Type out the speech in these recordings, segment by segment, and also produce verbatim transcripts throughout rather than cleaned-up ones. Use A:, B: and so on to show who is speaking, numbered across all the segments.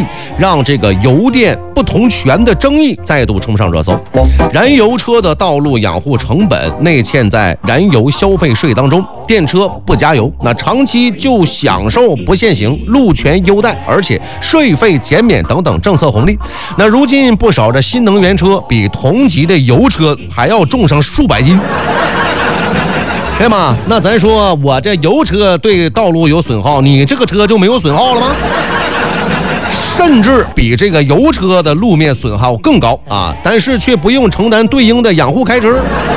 A: 据，让这个油电不同权的争议再度冲上热搜。燃油车的道路养护成本内嵌在燃油消费税当中，电车不加油，那长期就享受不限行、路权优待，而且税费减免等等政策红利。那如今不少的新能源车比同级的油车还要重上数百斤。对吗？那咱说我这油车对道路有损耗，你这个车就没有损耗了吗？甚至比这个油车的路面损耗更高啊，但是却不用承担对应的养护开支。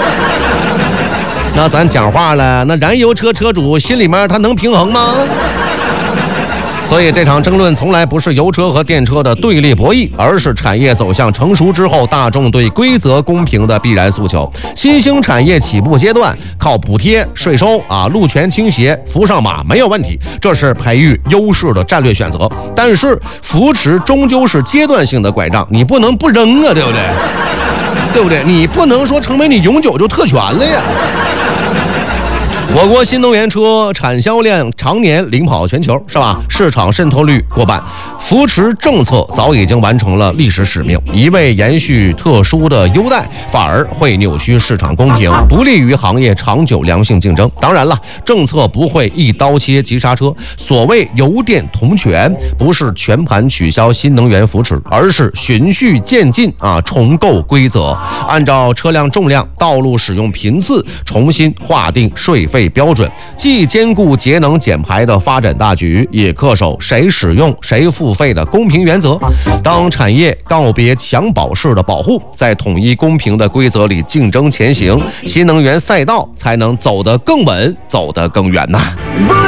A: 那咱讲话了，那燃油车车主心里面他能平衡吗？所以这场争论从来不是油车和电车的对立博弈，而是产业走向成熟之后大众对规则公平的必然诉求。新兴产业起步阶段，靠补贴、税收啊、路权倾斜扶上马没有问题，这是培育优势的战略选择。但是扶持终究是阶段性的拐杖，你不能不扔啊，对不对？对不对？你不能说成为你永久就特权了呀。我国新能源车产销量常年领跑全球，是吧？市场渗透率过半，扶持政策早已经完成了历史使命。一味延续特殊的优待，反而会扭曲市场公平，不利于行业长久良性竞争。当然了，政策不会一刀切急刹车。所谓油电同权，不是全盘取消新能源扶持，而是循序渐进啊，重构规则，按照车辆重量、道路使用频次重新划定税费标准，既兼顾节能减排的发展大局，也恪守谁使用谁付费的公平原则。当产业告别强保式的保护，在统一公平的规则里竞争前行，新能源赛道才能走得更稳，走得更远呐。